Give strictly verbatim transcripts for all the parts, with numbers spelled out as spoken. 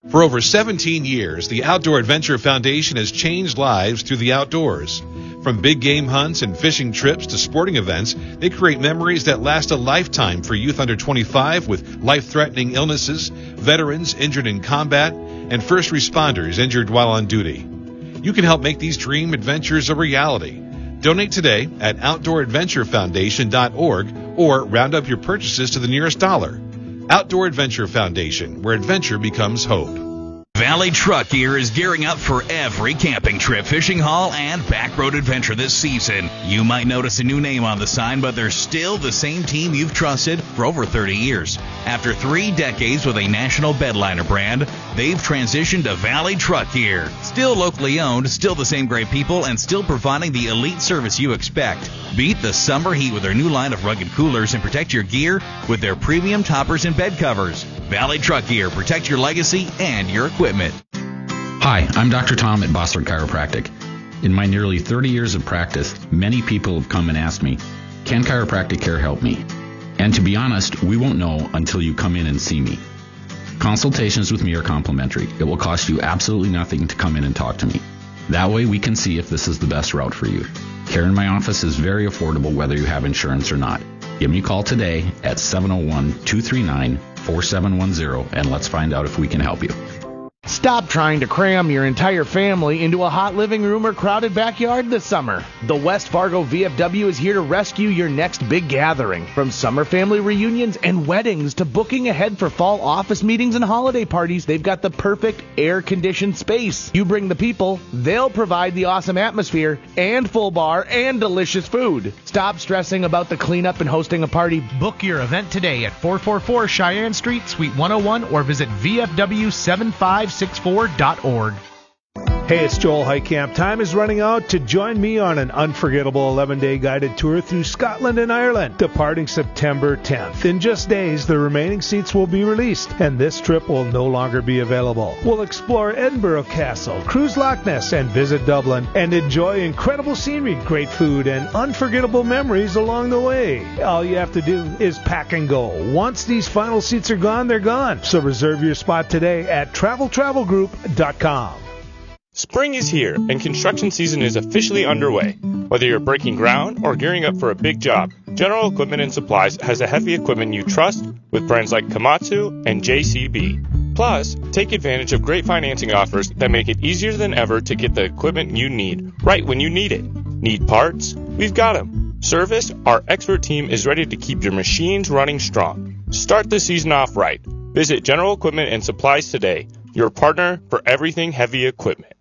For over seventeen years, the Outdoor Adventure Foundation has changed lives through the outdoors. From big game hunts and fishing trips to sporting events, they create memories that last a lifetime for youth under twenty-five with life-threatening illnesses, veterans injured in combat, and first responders injured while on duty. You can help make these dream adventures a reality. Donate today at outdoor adventure foundation dot org or round up your purchases to the nearest dollar. Outdoor Adventure Foundation, where adventure becomes hope. Valley Truck Gear is gearing up for every camping trip, fishing haul, and back road adventure this season. You might notice a new name on the sign, but they're still the same team you've trusted for over thirty years. After three decades with a national bedliner brand, they've transitioned to Valley Truck Gear. Still locally owned, still the same great people, and still providing the elite service you expect. Beat the summer heat with their new line of rugged coolers and protect your gear with their premium toppers and bed covers. Valley Truck Gear, protect your legacy and your equipment. Hi, I'm Doctor Tom at Bossard Chiropractic. In my nearly thirty years of practice, many people have come and asked me, can chiropractic care help me? And to be honest, we won't know until you come in and see me. Consultations with me are complimentary. It will cost you absolutely nothing to come in and talk to me. That way we can see if this is the best route for you. Care in my office is very affordable whether you have insurance or not. Give me a call today at seven oh one, two three nine, four seven one zero and let's find out if we can help you. Stop trying to cram your entire family into a hot living room or crowded backyard this summer. The West Fargo V F W is here to rescue your next big gathering. From summer family reunions and weddings to booking ahead for fall office meetings and holiday parties, they've got the perfect air-conditioned space. You bring the people, they'll provide the awesome atmosphere and full bar and delicious food. Stop stressing about the cleanup and hosting a party. Book your event today at four forty-four Cheyenne Street, Suite one oh one, or visit V F W seven five six four dot org. Hey, it's Joel Heitkamp. Time is running out to join me on an unforgettable eleven-day guided tour through Scotland and Ireland, departing September tenth. In just days, the remaining seats will be released, and this trip will no longer be available. We'll explore Edinburgh Castle, cruise Loch Ness, and visit Dublin, and enjoy incredible scenery, great food, and unforgettable memories along the way. All you have to do is pack and go. Once these final seats are gone, they're gone. So reserve your spot today at travel travel group dot com. Spring is here, and construction season is officially underway. Whether you're breaking ground or gearing up for a big job, General Equipment and Supplies has the heavy equipment you trust with brands like Komatsu and J C B. Plus, take advantage of great financing offers that make it easier than ever to get the equipment you need right when you need it. Need parts? We've got them. Service? Our expert team is ready to keep your machines running strong. Start the season off right. Visit General Equipment and Supplies today, your partner for everything heavy equipment.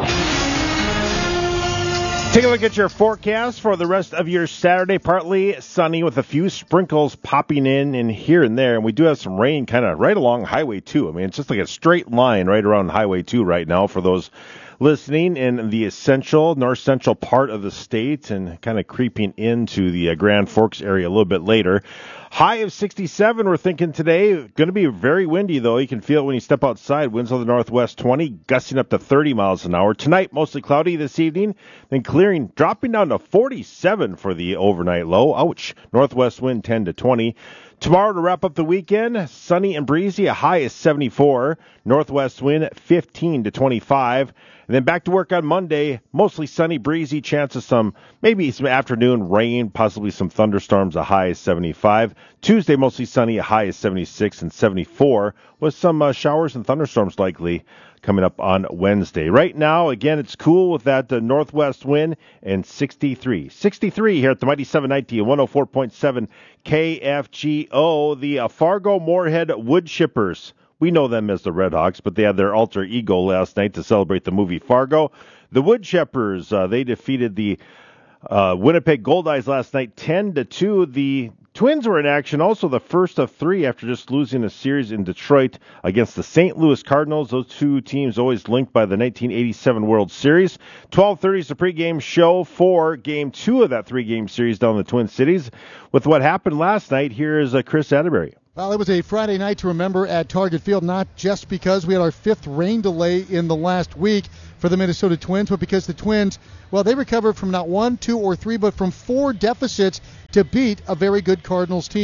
Take a look at your forecast for the rest of your Saturday. Partly sunny with a few sprinkles popping in and here and there. And we do have some rain kind of right along Highway two. I mean, it's just like a straight line right around Highway two right now for those listening in the essential, north central part of the state and kind of creeping into the uh, Grand Forks area a little bit later. High of sixty-seven, we're thinking today. Going to be very windy, though. You can feel it when you step outside. Winds of the northwest twenty, gusting up to thirty miles an hour. Tonight, mostly cloudy this evening, then clearing, dropping down to forty-seven for the overnight low. Ouch. Northwest wind ten to twenty. Tomorrow to wrap up the weekend, sunny and breezy. A high is seventy-four. Northwest wind fifteen to twenty-five. And then back to work on Monday, mostly sunny, breezy, chance of some, maybe some afternoon rain, possibly some thunderstorms, a high is seventy-five. Tuesday, mostly sunny, a high is seventy-six and seventy-four, with some uh, showers and thunderstorms likely coming up on Wednesday. Right now, again, it's cool with that uh, northwest wind and sixty-three. sixty-three here at the Mighty seven ninety and one oh four point seven K F G O, the uh, Fargo Moorhead Wood Chippers. We know them as the Red Hawks, but they had their alter ego last night to celebrate the movie Fargo. The Wood Chippers, uh, they defeated the uh, Winnipeg Goldeyes last night ten to two. The Twins were in action, also the first of three after just losing a series in Detroit against the Saint Louis Cardinals. Those two teams always linked by the nineteen eighty-seven World Series. twelve thirty is the pregame show for Game two of that three-game series down in the Twin Cities. With what happened last night, here is uh, Chris Atterbury. Well, it was a Friday night to remember at Target Field, not just because we had our fifth rain delay in the last week for the Minnesota Twins, but because the Twins, well, they recovered from not one, two, or three, but from four deficits to beat a very good Cardinals team.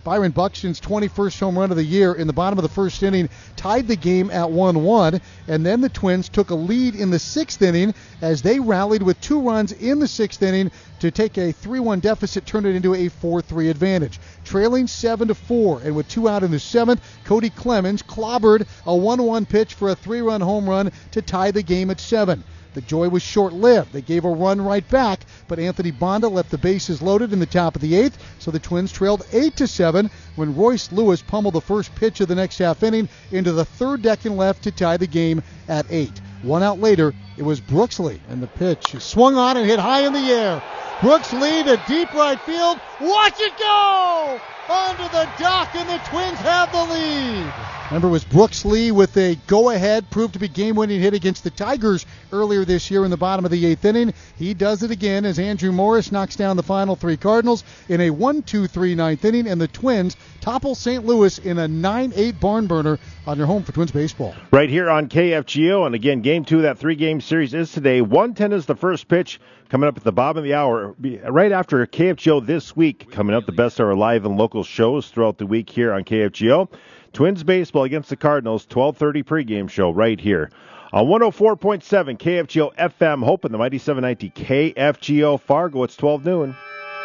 Byron Buxton's twenty-first home run of the year in the bottom of the first inning tied the game at one one, and then the Twins took a lead in the sixth inning as they rallied with two runs in the sixth inning to take a three one deficit, turn it into a four three advantage. Trailing seven to four, and with two out in the seventh, Cody Clemens clobbered a one one pitch for a three-run home run to tie the game at seven. The joy was short-lived. They gave a run right back, but Anthony Bonda left the bases loaded in the top of the eighth, so the Twins trailed eight to seven when Royce Lewis pummeled the first pitch of the next half inning into the third deck and left to tie the game at eight. One out later, it was Brooks Lee, and the pitch swung on and hit high in the air. Brooks Lee to deep right field. Watch it go! Onto the dock, and the Twins have the lead. Remember, it was Brooks Lee with a go-ahead, proved to be game-winning hit against the Tigers earlier this year in the bottom of the eighth inning. He does it again as Andrew Morris knocks down the final three Cardinals in a one two three ninth inning, and the Twins topple Saint Louis in a nine eight barn burner on their home for Twins baseball. Right here on K F G O, and again, game two of that three-game series is today. one ten is the first pitch coming up at the bottom of the hour. Right after K F G O this week, coming up the best of our live and local shows throughout the week here on K F G O. Twins baseball against the Cardinals, twelve thirty pregame show right here on one oh four point seven K F G O F M, Hope in the Mighty seven ninety K F G O Fargo. It's twelve noon.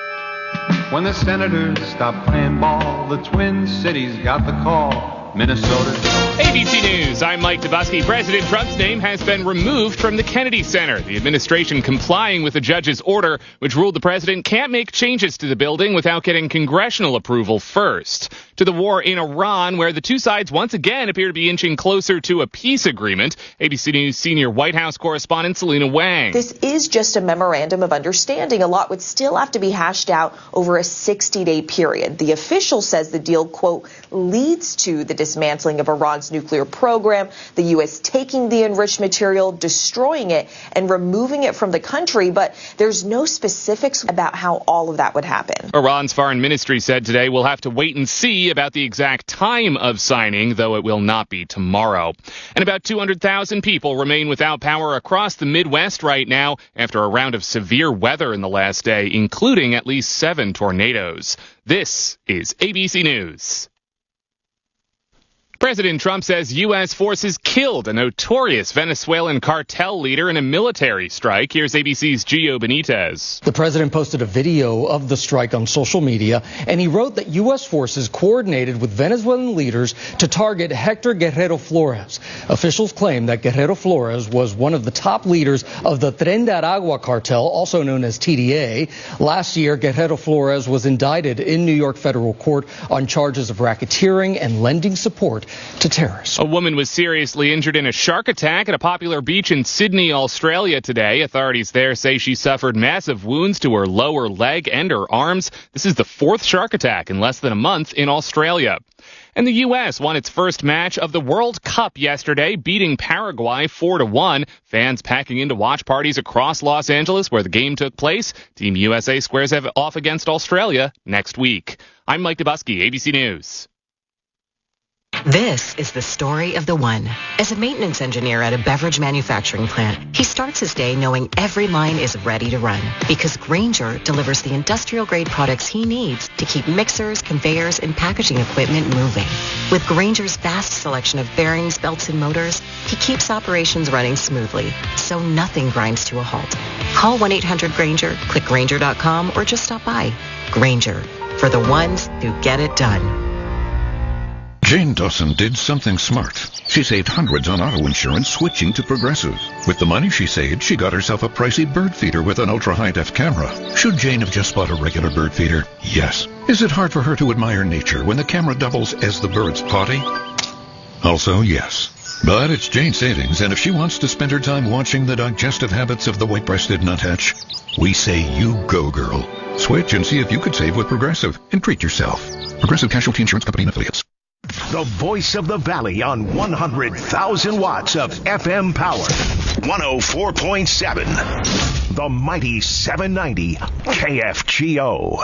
When the Senators stopped playing ball, the Twin Cities got the call. Minnesota. A B C News, I'm Mike Dubusky. President Trump's name has been removed from the Kennedy Center. The administration complying with the judge's order, which ruled the president can't make changes to the building without getting congressional approval first. To the war in Iran, where the two sides once again appear to be inching closer to a peace agreement. A B C News senior White House correspondent Selena Wang. This is just a memorandum of understanding. A lot would still have to be hashed out over a sixty-day period. The official says the deal, quote, leads to the dismantling of Iran's nuclear program, the U S taking the enriched material, destroying it, and removing it from the country, but there's no specifics about how all of that would happen. Iran's foreign ministry said today we'll have to wait and see about the exact time of signing, though it will not be tomorrow. And about two hundred thousand people remain without power across the Midwest right now after a round of severe weather in the last day, including at least seven tornadoes. This is A B C News. President Trump says U S forces killed a notorious Venezuelan cartel leader in a military strike. Here's A B C's Gio Benitez. The president posted a video of the strike on social media, and he wrote that U S forces coordinated with Venezuelan leaders to target Hector Guerrero Flores. Officials claim that Guerrero Flores was one of the top leaders of the Tren de Aragua cartel, also known as T D A. Last year, Guerrero Flores was indicted in New York federal court on charges of racketeering and lending support to terrorists. A woman was seriously injured in a shark attack at a popular beach in Sydney, Australia today. Authorities there say she suffered massive wounds to her lower leg and her arms. This is the fourth shark attack in less than a month in Australia. And the U S won its first match of the World Cup yesterday, beating Paraguay four to one. Fans packing into watch parties across Los Angeles where the game took place. Team U S A squares off against Australia next week. I'm Mike Dubusky, A B C News. This is the story of the one. As a maintenance engineer at a beverage manufacturing plant, he starts his day knowing every line is ready to run because Grainger delivers the industrial-grade products he needs to keep mixers, conveyors, and packaging equipment moving. With Grainger's vast selection of bearings, belts, and motors, he keeps operations running smoothly, so nothing grinds to a halt. Call one eight hundred Grainger, click Grainger dot com, or just stop by. Grainger, for the ones who get it done. Jane Dawson did something smart. She saved hundreds on auto insurance switching to Progressive. With the money she saved, she got herself a pricey bird feeder with an ultra-high-def camera. Should Jane have just bought a regular bird feeder? Yes. Is it hard for her to admire nature when the camera doubles as the bird's potty? Also, yes. But it's Jane's savings, and if she wants to spend her time watching the digestive habits of the white-breasted nuthatch, we say you go, girl. Switch and see if you could save with Progressive and treat yourself. Progressive Casualty Insurance Company and Affiliates. The voice of the valley on one hundred thousand watts of F M power. one oh four point seven. The mighty seven ninety K F G O.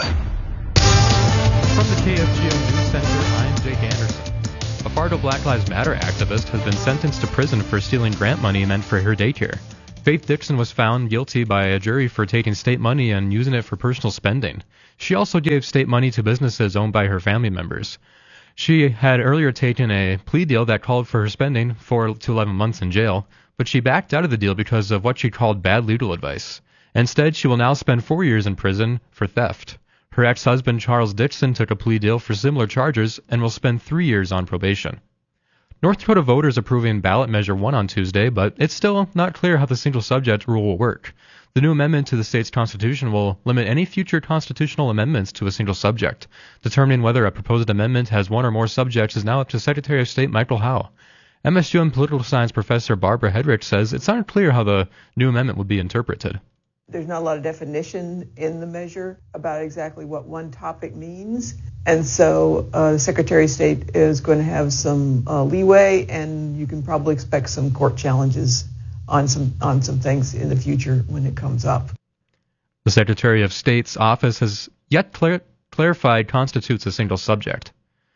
From the K F G O News Center, I'm Jake Anderson. A Fargo Black Lives Matter activist has been sentenced to prison for stealing grant money meant for her daycare. Faith Dixon was found guilty by a jury for taking state money and using it for personal spending. She also gave state money to businesses owned by her family members. She had earlier taken a plea deal that called for her spending four to eleven months in jail, but she backed out of the deal because of what she called bad legal advice. Instead, she will now spend four years in prison for theft. Her ex-husband, Charles Dixon, took a plea deal for similar charges and will spend three years on probation. North Dakota voters approving ballot measure one on Tuesday, but it's still not clear how the single-subject rule will work. The new amendment to the state's constitution will limit any future constitutional amendments to a single subject. Determining whether a proposed amendment has one or more subjects is now up to Secretary of State Michael Howe. M S U M political science professor Barbara Hedrick says it's unclear how the new amendment would be interpreted. There's not a lot of definition in the measure about exactly what one topic means. And so uh, the Secretary of State is going to have some uh, leeway, and you can probably expect some court challenges on some on some things in the future when it comes up. The Secretary of State's office has yet clar- clarified constitutes a single subject.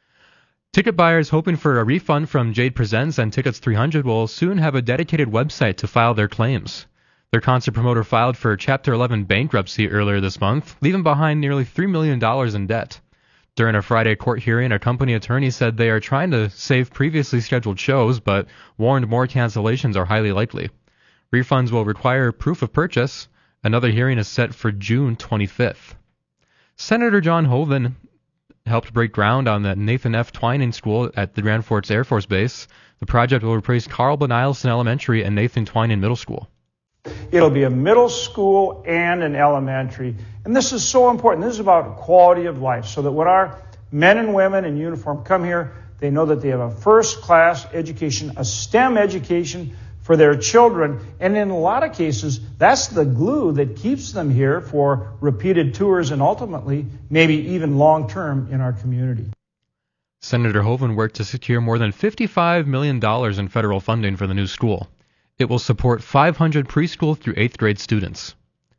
Ticket buyers hoping for a refund from Jade Presents and Tickets three hundred will soon have a dedicated website to file their claims. Their concert promoter filed for Chapter eleven bankruptcy earlier this month, leaving behind nearly three million dollars in debt. During a Friday court hearing, a company attorney said they are trying to save previously scheduled shows, but warned more cancellations are highly likely. Refunds will require proof of purchase. Another hearing is set for June twenty-fifth. Senator John Hoeven helped break ground on the Nathan F. Twining School at the Grand Forks Air Force Base. The project will replace Carl Benilson Elementary and Nathan Twining Middle School. It'll be a middle school and an elementary. And this is so important. This is about quality of life, so that when our men and women in uniform come here, they know that they have a first-class education, a STEM education for their children. And in a lot of cases, that's the glue that keeps them here for repeated tours and ultimately maybe even long-term in our community. Senator Hoeven worked to secure more than fifty-five million dollars in federal funding for the new school. It will support five hundred preschool through eighth grade students.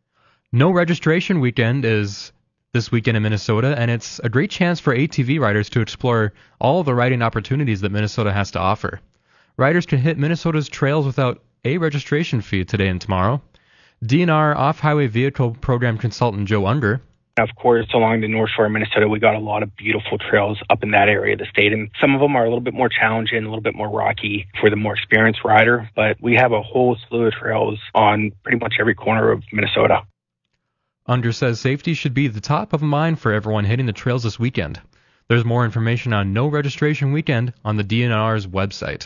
No registration weekend is this weekend in Minnesota, and it's a great chance for A T V riders to explore all the riding opportunities that Minnesota has to offer. Riders can hit Minnesota's trails without a registration fee today and tomorrow. D N R Off-Highway Vehicle Program Consultant Joe Unger. Of course, along the North Shore of Minnesota, we got a lot of beautiful trails up in that area of the state, and some of them are a little bit more challenging, a little bit more rocky for the more experienced rider, but we have a whole slew of trails on pretty much every corner of Minnesota. Unger says safety should be the top of mind for everyone hitting the trails this weekend. There's more information on No Registration Weekend on the D N R's website.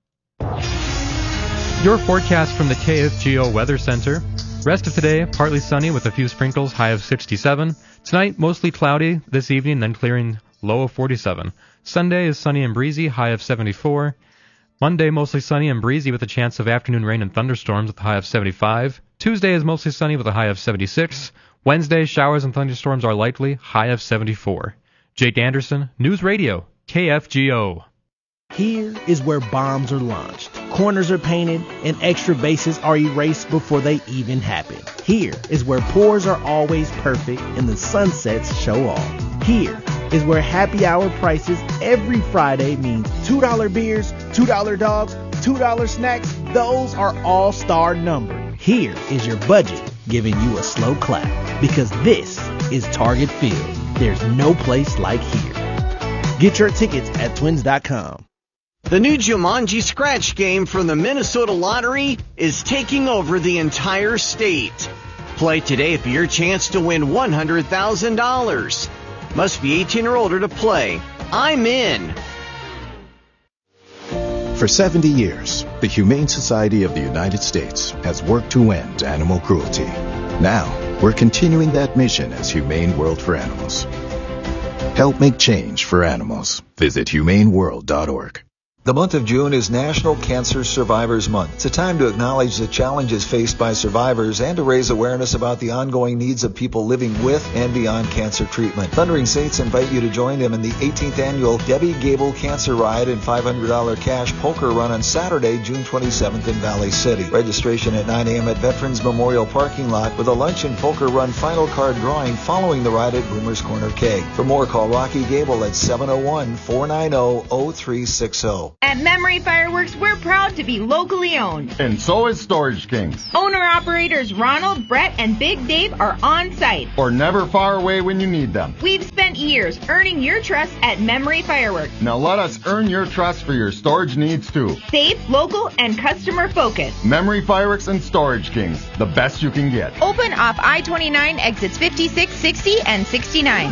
Your forecast from the K F G O Weather Center. Rest of today, partly sunny with a few sprinkles, high of sixty-seven. Tonight, mostly cloudy. This evening, then clearing, low of forty-seven. Sunday is sunny and breezy, high of seventy-four. Monday, mostly sunny and breezy with a chance of afternoon rain and thunderstorms with a high of seventy-five. Tuesday is mostly sunny with a high of seventy-six. Wednesday, showers and thunderstorms are likely, high of seventy-four. Jake Anderson, News Radio, K F G O. Here is where bombs are launched, corners are painted, and extra bases are erased before they even happen. Here is where pours are always perfect and the sunsets show off. Here is where happy hour prices every Friday means two dollar beers, two dollar dogs, two dollar snacks. Those are all-star numbered. Here is your budget giving you a slow clap, because this is Target Field. There's no place like here. Get your tickets at twins dot com. The new Jumanji Scratch game from the Minnesota Lottery is taking over the entire state. Play today for your chance to win one hundred thousand dollars. Must be eighteen or older to play. I'm in. For seventy years, the Humane Society of the United States has worked to end animal cruelty. Now, we're continuing that mission as Humane World for Animals. Help make change for animals. Visit humane world dot org. The month of June is National Cancer Survivors Month. It's a time to acknowledge the challenges faced by survivors and to raise awareness about the ongoing needs of people living with and beyond cancer treatment. Thundering Saints invite you to join them in the eighteenth annual Debbie Gable Cancer Ride and five hundred dollars cash poker run on Saturday, June twenty-seventh in Valley City. Registration at nine a.m. at Veterans Memorial Parking Lot with a lunch and poker run final card drawing following the ride at Boomer's Corner Keg. For more, call Rocky Gable at seven oh one, four nine zero, zero three six zero. Fargo. At Memory Fireworks, we're proud to be locally owned. And so is Storage Kings. Owner-operators Ronald, Brett, and Big Dave are on site. Or never far away when you need them. We've spent years earning your trust at Memory Fireworks. Now let us earn your trust for your storage needs too. Safe, local, and customer focused. Memory Fireworks and Storage Kings, the best you can get. Open off I twenty-nine, exits fifty-six, sixty, and sixty-nine.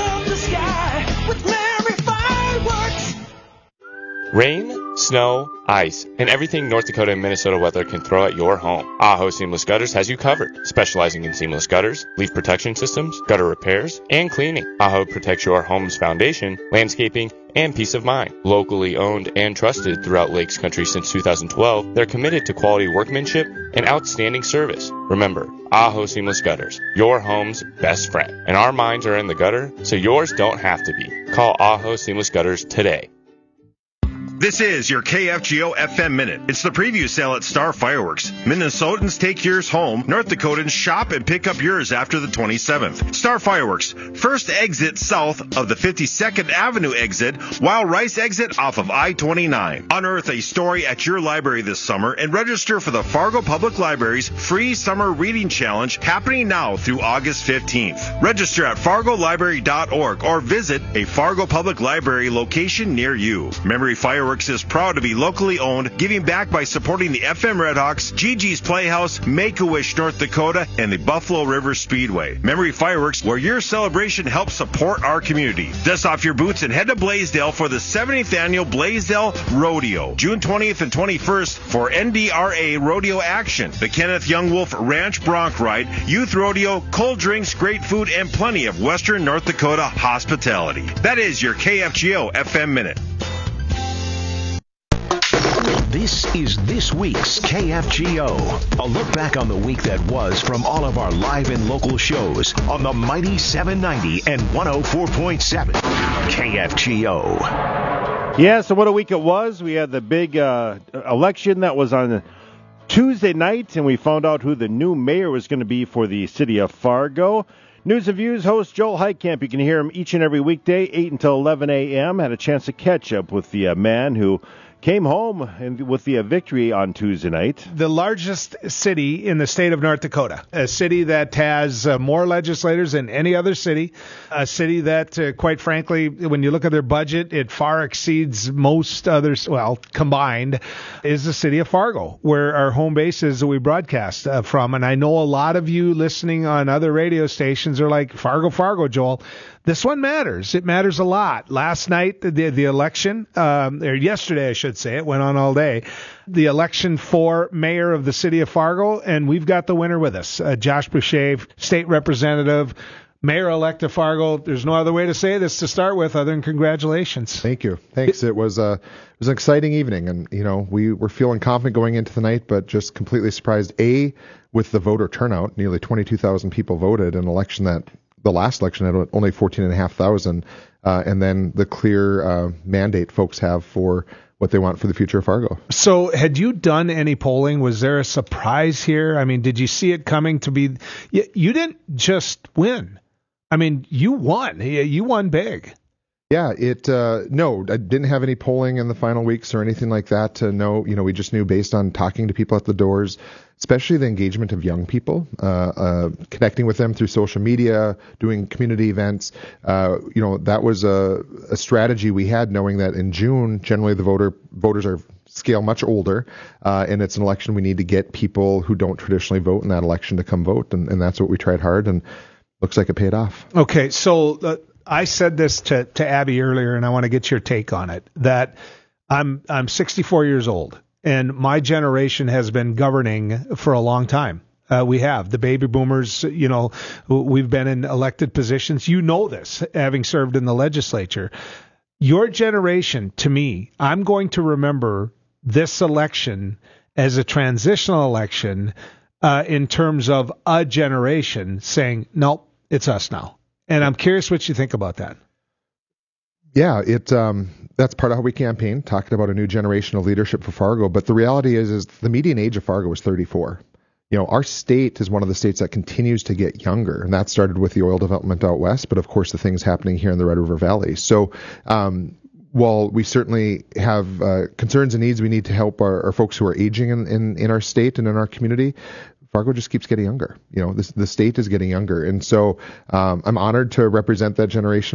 Rain, snow, ice, and everything North Dakota and Minnesota weather can throw at your home. Aho Seamless Gutters has you covered, specializing in seamless gutters, leak protection systems, gutter repairs, and cleaning. Aho protects your home's foundation, landscaping, and peace of mind. Locally owned and trusted throughout Lakes Country since two thousand twelve, they're committed to quality workmanship and outstanding service. Remember, Aho Seamless Gutters, your home's best friend. And our minds are in the gutter, so yours don't have to be. Call Aho Seamless Gutters today. This is your K F G O F M Minute. It's the preview sale at Star Fireworks. Minnesotans take yours home. North Dakotans shop and pick up yours after the twenty-seventh. Star Fireworks, first exit south of the fifty-second Avenue exit, while Rice exit off of I twenty-nine. Unearth a story at your library this summer and register for the Fargo Public Library's free summer reading challenge happening now through August fifteenth. Register at fargo library dot org or visit a Fargo Public Library location near you. Memory Fireworks is proud to be locally owned, giving back by supporting the F M Redhawks, Gigi's Playhouse, Make-A-Wish North Dakota, and the Buffalo River Speedway. Memory Fireworks, where your celebration helps support our community. Dust off your boots and head to Blaisdell for the seventieth Annual Blaisdell Rodeo, June twentieth and twenty-first for N D R A Rodeo action. The Kenneth Young Wolf Ranch Bronc Ride, Youth Rodeo, cold drinks, great food, and plenty of Western North Dakota hospitality. That is your K F G O F M Minute. This is this week's K F G O. A look back on the week that was from all of our live and local shows on the mighty seven ninety and one oh four point seven K F G O. Yeah, so what a week it was. We had the big uh, election that was on Tuesday night, and we found out who the new mayor was going to be for the city of Fargo. News and Views host Joel Heitkamp. You can hear him each and every weekday, eight until eleven a.m. Had a chance to catch up with the uh, man who came home and with the uh, victory on Tuesday night. The largest city in the state of North Dakota, a city that has uh, more legislators than any other city, a city that, uh, quite frankly, when you look at their budget, it far exceeds most others, well, combined, is the city of Fargo, where our home base is that we broadcast uh, from. And I know a lot of you listening on other radio stations are like, Fargo, Fargo, Joel. This one matters. It matters a lot. Last night, the the election, um, or yesterday, I should say, it went on all day, the election for mayor of the city of Fargo, and we've got the winner with us, uh, Josh Boucher, state representative, mayor-elect of Fargo. There's no other way to say this to start with other than congratulations. Thank you. Thanks. It was a it was an exciting evening, and you know we were feeling confident going into the night, but just completely surprised. A with the voter turnout, nearly twenty-two thousand people voted in an election that. The last election had only fourteen and a half thousand, uh, and then the clear uh, mandate folks have for what they want for the future of Fargo. So had you done any polling? Was there a surprise here? I mean, did you see it coming to be? You, you didn't just win. I mean, you won. You won big. Yeah, it uh, no, I didn't have any polling in the final weeks or anything like that. To know, you know, we just knew based on talking to people at the doors, especially the engagement of young people, uh, uh, connecting with them through social media, doing community events. Uh, you know, that was a, a strategy we had, knowing that in June, generally the voter voters are scale much older, uh, and it's an election we need to get people who don't traditionally vote in that election to come vote, and, and that's what we tried hard, and looks like it paid off. Okay, so uh, I said this to, to Abby earlier, and I want to get your take on it, that I'm I'm sixty-four years old. And my generation has been governing for a long time. Uh, we have. The baby boomers, you know, we've been in elected positions. You know this, having served in the legislature. Your generation, to me, I'm going to remember this election as a transitional election uh, in terms of a generation saying, nope, it's us now. And I'm curious what you think about that. Yeah, it um, that's part of how we campaign, talking about a new generation of leadership for Fargo. But the reality is, is the median age of Fargo is thirty-four. You know, our state is one of the states that continues to get younger, and that started with the oil development out west, but of course the things happening here in the Red River Valley. So um, while we certainly have uh, concerns and needs, we need to help our, our folks who are aging in, in, in our state and in our community. Fargo just keeps getting younger. You know, this, the state is getting younger. And so um, I'm honored to represent that generation